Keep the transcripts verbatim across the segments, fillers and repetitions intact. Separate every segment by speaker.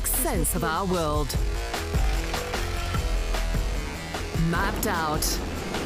Speaker 1: makes sense of our world. Mapped out.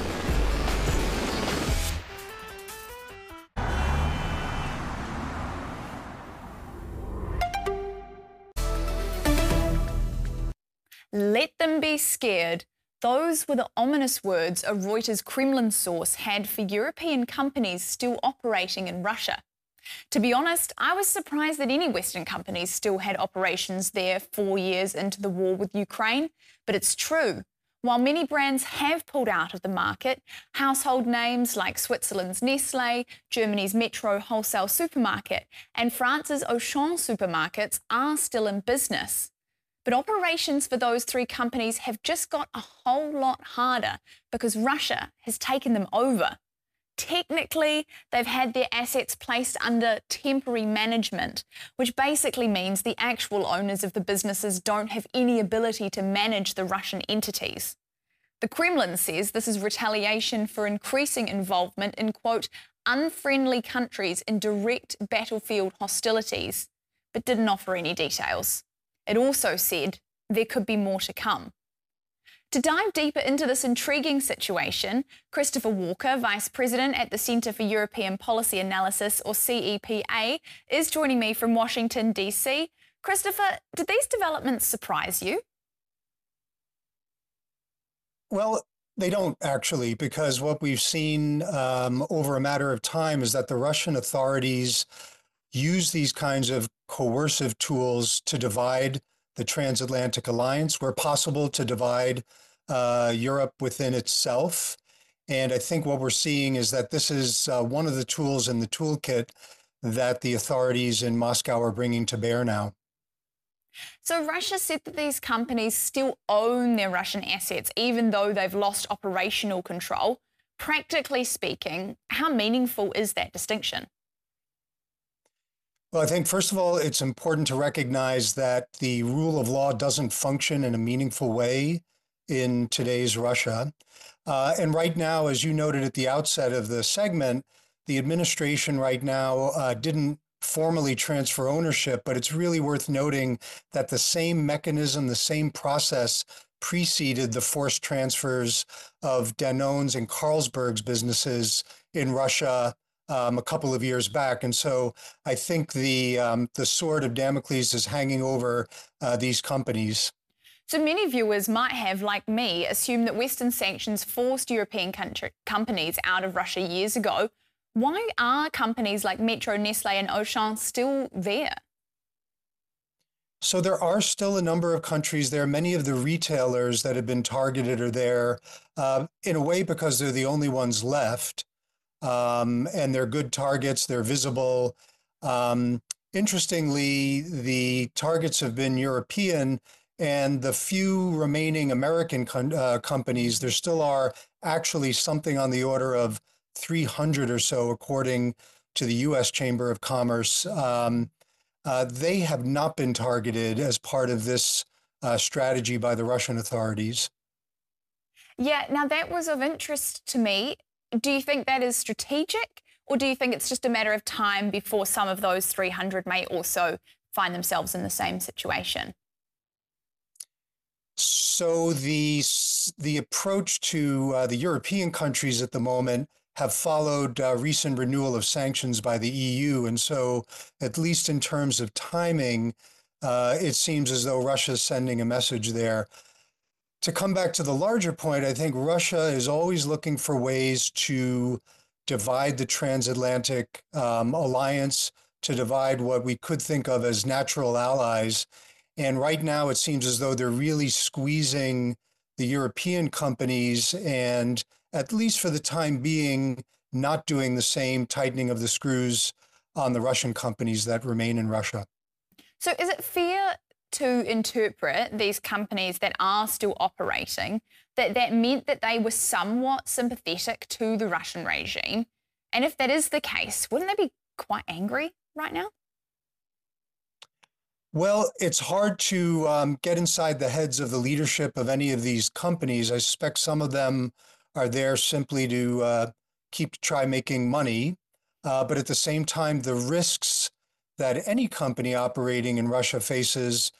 Speaker 2: Let them be scared. Those were the ominous words a Reuters Kremlin source had for European companies still operating in Russia. To be honest, I was surprised that any Western companies still had operations there four years into the war with Ukraine, but it's true. While many brands have pulled out of the market, household names like Switzerland's Nestlé, Germany's Metro wholesale supermarket, and France's Auchan supermarkets are still in business. But operations for those three companies have just got a whole lot harder because Russia has taken them over. Technically, they've had their assets placed under temporary management, which basically means the actual owners of the businesses don't have any ability to manage the Russian entities. The Kremlin says this is retaliation for increasing involvement in, quote, unfriendly countries in direct battlefield hostilities, but didn't offer any details. It also said there could be more to come. To dive deeper into this intriguing situation, Christopher Walker, Vice President at the Centre for European Policy Analysis, or C E P A, is joining me from Washington, D C. Christopher, did these developments surprise you?
Speaker 3: Well, they don't actually, because what we've seen um, over a matter of time is that the Russian authorities use these kinds of coercive tools to divide the transatlantic alliance, where possible to divide uh, Europe within itself. And I think what we're seeing is that this is uh, one of the tools in the toolkit that the authorities in Moscow are bringing to bear now.
Speaker 2: So Russia said that these companies still own their Russian assets, even though they've lost operational control. Practically speaking, how meaningful is that distinction?
Speaker 3: Well, I think, first of all, it's important to recognize that the rule of law doesn't function in a meaningful way in today's Russia. Uh, and right now, as you noted at the outset of the segment, the administration right now uh, didn't formally transfer ownership, but it's really worth noting that the same mechanism, the same process preceded the forced transfers of Danone's and Carlsberg's businesses in Russia Um, a couple of years back. And so I think the um, the sword of Damocles is hanging over uh, these companies.
Speaker 2: So many viewers might have, like me, assumed that Western sanctions forced European country, companies out of Russia years ago. Why are companies like Metro, Nestlé and Auchan still there?
Speaker 3: So there are still a number of countries there. Many of the retailers that have been targeted are there uh, in a way because they're the only ones left. Um, and they're good targets, they're visible. Um, interestingly, the targets have been European, and the few remaining American uh, companies, there still are actually something on the order of three hundred or so, according to the U S Chamber of Commerce. Um, uh, they have not been targeted as part of this uh, strategy by the Russian authorities.
Speaker 2: Yeah, now that was of interest to me. Do you think that is strategic, or do you think it's just a matter of time before some of those three hundred may also find themselves in the same situation?
Speaker 3: So the, the approach to uh, the European countries at the moment have followed uh, recent renewal of sanctions by the E U. And so, at least in terms of timing, uh, it seems as though Russia is sending a message there. To come back to the larger point, I think Russia is always looking for ways to divide the transatlantic um, alliance, to divide what we could think of as natural allies. And right now, it seems as though they're really squeezing the European companies and, at least for the time being, not doing the same tightening of the screws on the Russian companies that remain in Russia.
Speaker 2: So is it fair to interpret these companies that are still operating, that that meant that they were somewhat sympathetic to the Russian regime? And if that is the case, wouldn't they be quite angry right now?
Speaker 3: Well, it's hard to um, get inside the heads of the leadership of any of these companies. I suspect some of them are there simply to uh, keep try making money. Uh, but at the same time, the risks that any company operating in Russia faces